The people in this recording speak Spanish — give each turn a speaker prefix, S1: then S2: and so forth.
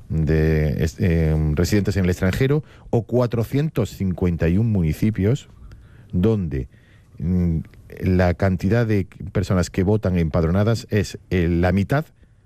S1: residentes en el extranjero, o 451 municipios donde la cantidad de personas que votan empadronadas es la mitad